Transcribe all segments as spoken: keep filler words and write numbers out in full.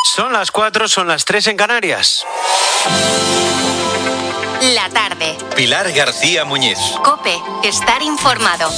Son las cuatro, son las tres en Canarias. La tarde. Pilar García Muñiz. COPE, estar informado.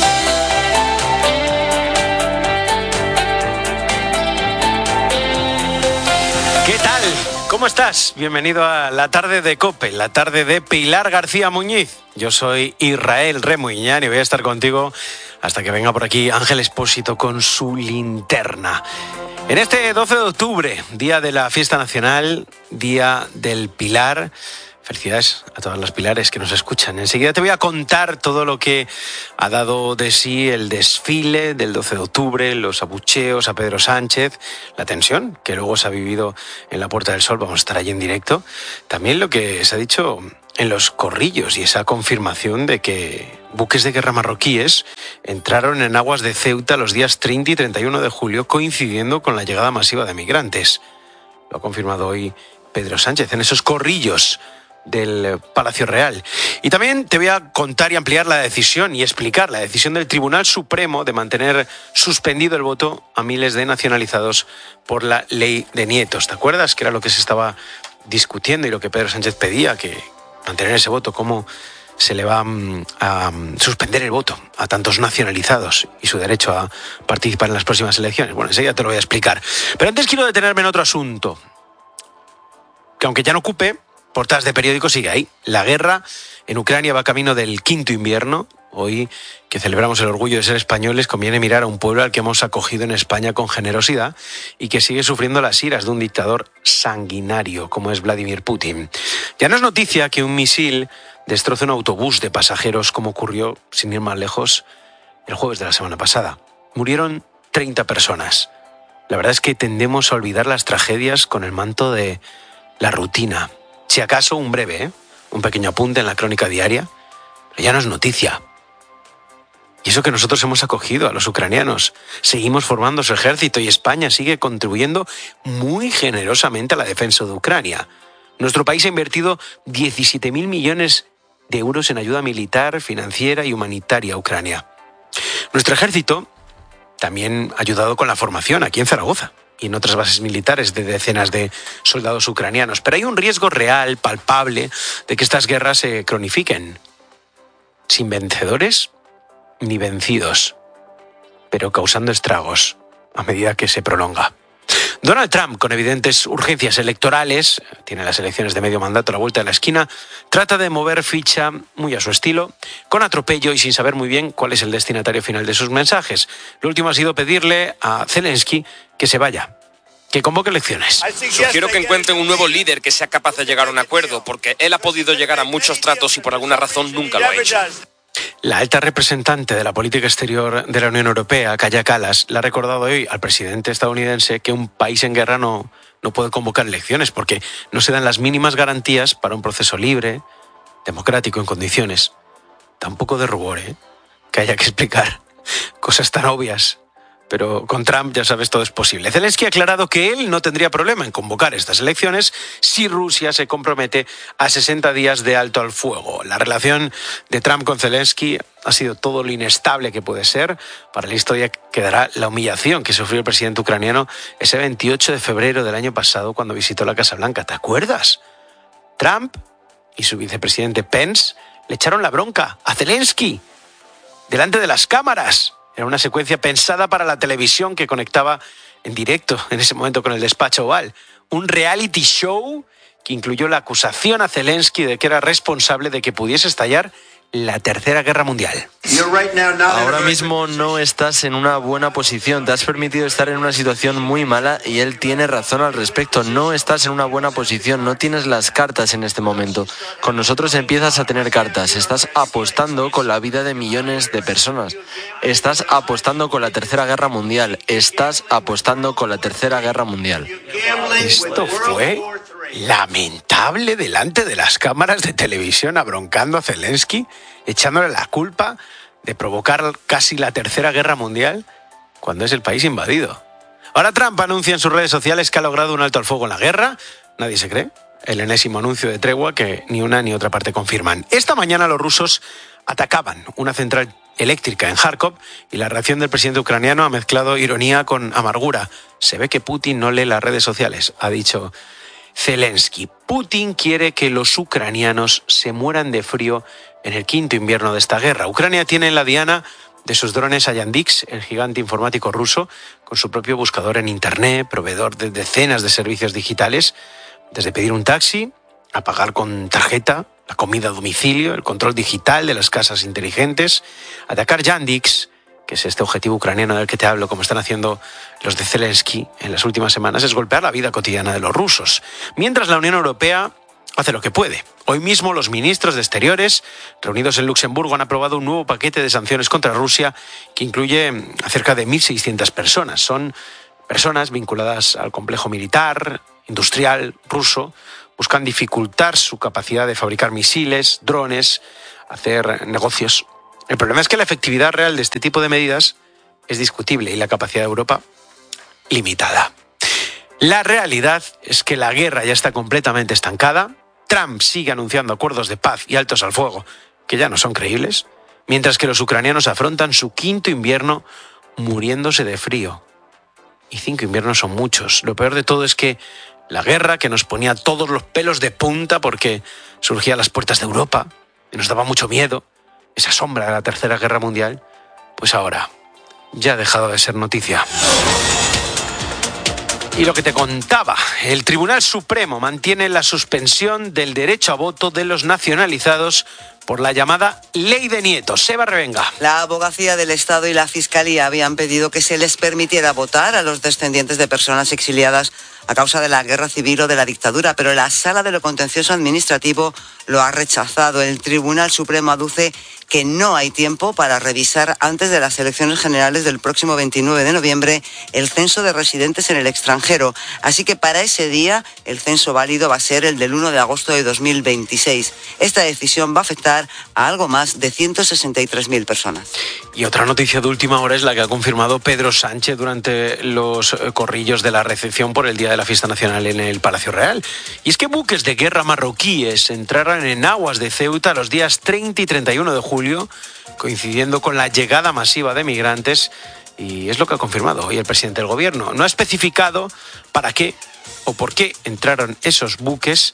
¿Qué tal? ¿Cómo estás? Bienvenido a la tarde de COPE, la tarde de Pilar García Muñiz. Yo soy Israel Remuñán y voy a estar contigo hasta que venga por aquí Ángel Expósito con su linterna. En este doce de octubre, día de la fiesta nacional, día del Pilar. Felicidades a todas las Pilares que nos escuchan. Enseguida te voy a contar todo lo que ha dado de sí el desfile del doce de octubre, los abucheos a Pedro Sánchez, la tensión que luego se ha vivido en la Puerta del Sol, vamos a estar allí en directo. También lo que se ha dicho en los corrillos y esa confirmación de que buques de guerra marroquíes entraron en aguas de Ceuta los días treinta y treinta y uno de julio, coincidiendo con la llegada masiva de migrantes. Lo ha confirmado hoy Pedro Sánchez en esos corrillos del Palacio Real. Y también te voy a contar y ampliar la decisión y explicar la decisión del Tribunal Supremo de mantener suspendido el voto a miles de nacionalizados por la ley de nietos. ¿Te acuerdas que era lo que se estaba discutiendo y lo que Pedro Sánchez pedía, que mantener ese voto? ¿Cómo se le va a suspender el voto a tantos nacionalizados y su derecho a participar en las próximas elecciones? Bueno, enseguida te lo voy a explicar. Pero antes quiero detenerme en otro asunto, que aunque ya no ocupe portadas de periódico, sigue ahí. La guerra en Ucrania va camino del quinto invierno. Hoy, que celebramos el orgullo de ser españoles, conviene mirar a un pueblo al que hemos acogido en España con generosidad y que sigue sufriendo las iras de un dictador sanguinario como es Vladimir Putin. Ya no es noticia que un misil destroce un autobús de pasajeros, como ocurrió, sin ir más lejos, el jueves de la semana pasada. Murieron treinta personas. La verdad es que tendemos a olvidar las tragedias con el manto de la rutina. Si acaso un breve, ¿eh? un pequeño apunte en la crónica diaria, pero ya no es noticia. Y eso que nosotros hemos acogido a los ucranianos, seguimos formando su ejército y España sigue contribuyendo muy generosamente a la defensa de Ucrania. Nuestro país ha invertido diecisiete mil millones de euros en ayuda militar, financiera y humanitaria a Ucrania. Nuestro ejército también ha ayudado con la formación aquí en Zaragoza y en otras bases militares de decenas de soldados ucranianos. Pero hay un riesgo real, palpable, de que estas guerras se cronifiquen. Sin vencedores ni vencidos, pero causando estragos a medida que se prolonga. Donald Trump, con evidentes urgencias electorales, tiene las elecciones de medio mandato a la vuelta de la esquina, trata de mover ficha muy a su estilo, con atropello y sin saber muy bien cuál es el destinatario final de sus mensajes. Lo último ha sido pedirle a Zelensky que se vaya, que convoque elecciones. Sugiero que encuentren un nuevo líder que sea capaz de llegar a un acuerdo, porque él ha podido llegar a muchos tratos y por alguna razón nunca lo ha hecho. La alta representante de la política exterior de la Unión Europea, Kaja Kallas, le ha recordado hoy al presidente estadounidense que un país en guerra no, no puede convocar elecciones porque no se dan las mínimas garantías para un proceso libre, democrático, en condiciones. Tampoco de rubor, ¿eh? Que haya que explicar cosas tan obvias. Pero con Trump, ya sabes, todo es posible. Zelensky ha aclarado que él no tendría problema en convocar estas elecciones si Rusia se compromete a sesenta días de alto al fuego. La relación de Trump con Zelensky ha sido todo lo inestable que puede ser. Para la historia quedará la humillación que sufrió el presidente ucraniano ese veintiocho de febrero del año pasado cuando visitó la Casa Blanca. ¿Te acuerdas? Trump y su vicepresidente Pence le echaron la bronca a Zelensky delante de las cámaras. Era una secuencia pensada para la televisión que conectaba en directo en ese momento con el despacho Oval. Un reality show que incluyó la acusación a Zelensky de que era responsable de que pudiese estallar la Tercera Guerra Mundial. Ahora mismo no estás en una buena posición, te has permitido estar en una situación muy mala y él tiene razón al respecto. No estás en una buena posición, no tienes las cartas en este momento. Con nosotros empiezas a tener cartas, estás apostando con la vida de millones de personas. Estás apostando con la Tercera Guerra Mundial, estás apostando con la Tercera Guerra Mundial. Esto fue lamentable delante de las cámaras de televisión, abroncando a Zelensky, echándole la culpa de provocar casi la Tercera Guerra Mundial cuando es el país invadido. Ahora Trump anuncia en sus redes sociales que ha logrado un alto al fuego en la guerra. Nadie se cree. El enésimo anuncio de tregua que ni una ni otra parte confirman. Esta mañana los rusos atacaban una central eléctrica en Kharkov y la reacción del presidente ucraniano ha mezclado ironía con amargura. Se ve que Putin no lee las redes sociales, ha dicho Zelensky. Putin quiere que los ucranianos se mueran de frío en el quinto invierno de esta guerra. Ucrania tiene en la diana de sus drones a Yandex, el gigante informático ruso, con su propio buscador en Internet, proveedor de decenas de servicios digitales, desde pedir un taxi, a pagar con tarjeta, la comida a domicilio, el control digital de las casas inteligentes. Atacar Yandex, que es este objetivo ucraniano del que te hablo, como están haciendo los de Zelensky en las últimas semanas, es golpear la vida cotidiana de los rusos. Mientras la Unión Europea hace lo que puede. Hoy mismo los ministros de Exteriores, reunidos en Luxemburgo, han aprobado un nuevo paquete de sanciones contra Rusia que incluye a cerca de mil seiscientas personas. Son personas vinculadas al complejo militar, industrial ruso. Buscan dificultar su capacidad de fabricar misiles, drones, hacer negocios. El problema es que la efectividad real de este tipo de medidas es discutible y la capacidad de Europa limitada. La realidad es que la guerra ya está completamente estancada. Trump sigue anunciando acuerdos de paz y altos al fuego que ya no son creíbles, mientras que los ucranianos afrontan su quinto invierno muriéndose de frío. Y cinco inviernos son muchos. Lo peor de todo es que la guerra, que nos ponía todos los pelos de punta porque surgía a las puertas de Europa y nos daba mucho miedo, esa sombra de la Tercera Guerra Mundial, pues ahora ya ha dejado de ser noticia. Y lo que te contaba, el Tribunal Supremo mantiene la suspensión del derecho a voto de los nacionalizados por la llamada Ley de Nietos. Seba Revenga. La Abogacía del Estado y la Fiscalía habían pedido que se les permitiera votar a los descendientes de personas exiliadas a causa de la guerra civil o de la dictadura, pero la Sala de lo Contencioso Administrativo lo ha rechazado. El Tribunal Supremo aduce que no hay tiempo para revisar antes de las elecciones generales del próximo veintinueve de noviembre el censo de residentes en el extranjero. Así que para ese día el censo válido va a ser el del uno de agosto de dos mil veintiséis. Esta decisión va a afectar a algo más de ciento sesenta y tres mil personas. Y otra noticia de última hora es la que ha confirmado Pedro Sánchez durante los corrillos de la recepción por el Día de la Fiesta Nacional en el Palacio Real. Y es que buques de guerra marroquíes entrarán en aguas de Ceuta los días treinta y treinta y uno de julio, coincidiendo con la llegada masiva de migrantes, y es lo que ha confirmado hoy el presidente del Gobierno. No ha especificado para qué o por qué entraron esos buques,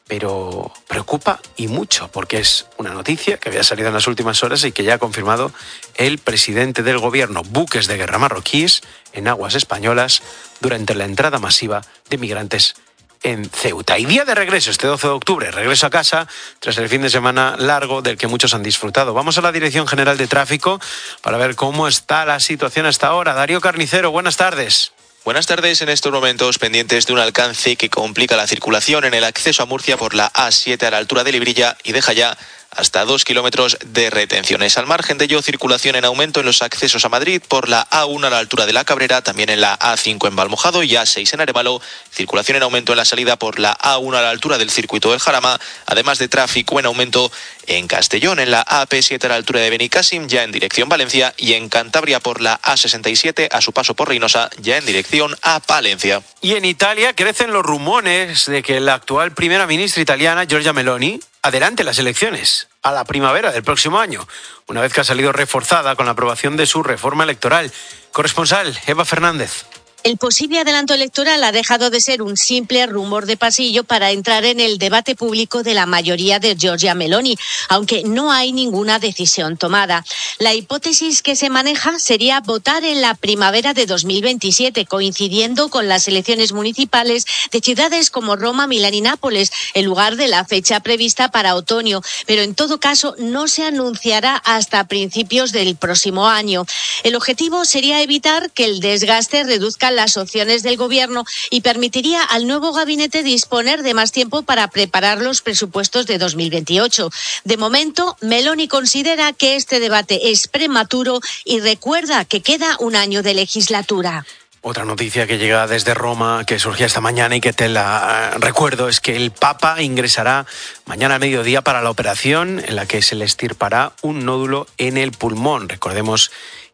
pero preocupa y mucho, porque es una noticia que había salido en las últimas horas y que ya ha confirmado el presidente del Gobierno. Buques de guerra marroquíes en aguas españolas durante la entrada masiva de migrantes en Ceuta. Y día de regreso, este doce de octubre, regreso a casa tras el fin de semana largo del que muchos han disfrutado. Vamos a la Dirección General de Tráfico para ver cómo está la situación hasta ahora. Darío Carnicero, buenas tardes. Buenas tardes. En estos momentos pendientes de un alcance que complica la circulación en el acceso a Murcia por la A siete a la altura de Librilla y deja ya hasta dos kilómetros de retenciones. Al margen de ello, circulación en aumento en los accesos a Madrid por la A uno a la altura de la Cabrera, también en la A cinco en Valmojado y A seis en Arévalo. Circulación en aumento en la salida por la A uno a la altura del circuito del Jarama, además de tráfico en aumento en Castellón, en la A P siete a la altura de Benicàssim, ya en dirección Valencia, y en Cantabria por la A sesenta y siete a su paso por Reynosa, ya en dirección a Palencia. Y en Italia crecen los rumores de que la actual primera ministra italiana, Giorgia Meloni, adelante las elecciones a la primavera del próximo año, una vez que ha salido reforzada con la aprobación de su reforma electoral. Corresponsal Eva Fernández. El posible adelanto electoral ha dejado de ser un simple rumor de pasillo para entrar en el debate público de la mayoría de Giorgia Meloni, aunque no hay ninguna decisión tomada. La hipótesis que se maneja sería votar en la primavera de dos mil veintisiete, coincidiendo con las elecciones municipales de ciudades como Roma, Milán y Nápoles, en lugar de la fecha prevista para otoño, pero en todo caso no se anunciará hasta principios del próximo año. El objetivo sería evitar que el desgaste reduzca las opciones del gobierno y permitiría al nuevo gabinete disponer de más tiempo para preparar los presupuestos de dos mil veintiocho. De momento, Meloni considera que este debate es prematuro y recuerda que queda un año de legislatura. Otra noticia que llega desde Roma, que surgía esta mañana y que te la recuerdo, es que el Papa ingresará mañana al mediodía para la operación en la que se le extirpará un nódulo en el pulmón. Recordemos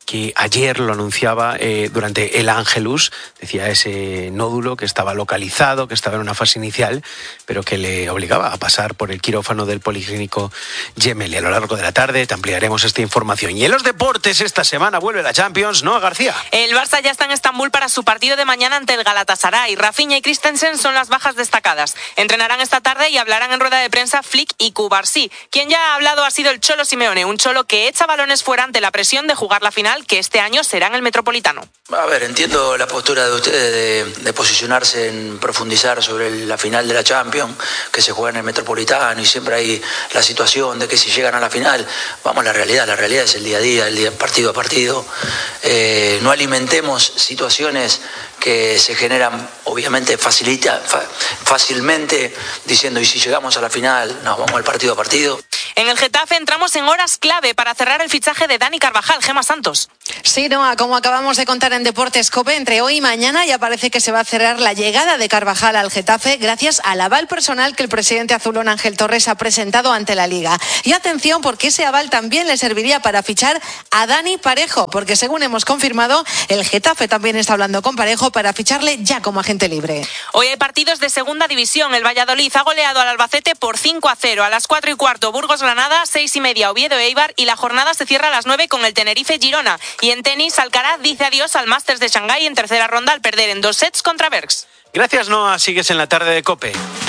que ayer lo anunciaba eh, durante el Ángelus, decía ese nódulo que estaba localizado, que estaba en una fase inicial, pero que le obligaba a pasar por el quirófano del Policlínico Gemelli. A lo largo de la tarde te ampliaremos esta información. Y en los deportes esta semana vuelve la Champions, ¿no, García? El Barça ya está en Estambul para su partido de mañana ante el Galatasaray. Rafinha y Christensen son las bajas destacadas. Entrenarán esta tarde y hablarán en rueda de prensa Flick y Cubarsí. Quien ya ha hablado ha sido el Cholo Simeone, un Cholo que echa balones fuera ante la presión de jugar la final, que este año será en el Metropolitano. A ver, entiendo la postura de ustedes de, de posicionarse en profundizar sobre la final de la Champions, que se juega en el Metropolitano y siempre hay la situación de que si llegan a la final, vamos a la realidad, la realidad es el día a día, el día partido a partido. Eh, no alimentemos situaciones que se generan obviamente facilita, fa, fácilmente diciendo y si llegamos a la final, no, vamos al partido a partido. En el Getafe entramos en horas clave para cerrar el fichaje de Dani Carvajal. Gemma Santos. Sí, Noa, como acabamos de contar en Deportes COPE, entre hoy y mañana ya parece que se va a cerrar la llegada de Carvajal al Getafe gracias al aval personal que el presidente azulón Ángel Torres ha presentado ante la Liga. Y atención, porque ese aval también le serviría para fichar a Dani Parejo, porque según hemos confirmado, el Getafe también está hablando con Parejo para ficharle ya como agente libre. Hoy hay partidos de segunda división. El Valladolid ha goleado al Albacete por cinco a cero. A las cuatro y cuarto Burgos-Granada, seis y media Oviedo-Eibar y la jornada se cierra a las nueve con el Tenerife-Girona. Y en tenis, Alcaraz dice adiós al Masters de Shanghái en tercera ronda al perder en dos sets contra Bergs. Gracias, Noa. Sigues en la tarde de COPE.